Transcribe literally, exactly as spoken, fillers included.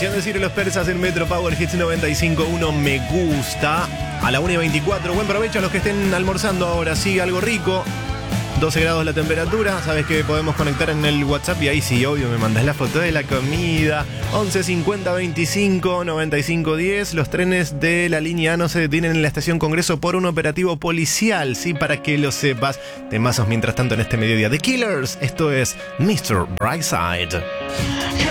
Hacían decir los persas en Metro Power Hits noventa y cinco punto uno me gusta. A la una y veinticuatro. Buen provecho a los que estén almorzando ahora. Sí, algo rico. doce grados la temperatura. Sabes que podemos conectar en el WhatsApp y ahí sí, obvio, me mandás la foto de la comida. once cincuenta veinticinco noventa y cinco diez. Los trenes de la línea A no se detienen en la estación Congreso por un operativo policial. Sí, para que lo sepas. Temazos mientras tanto en este mediodía. The Killers. Esto es mister Brightside.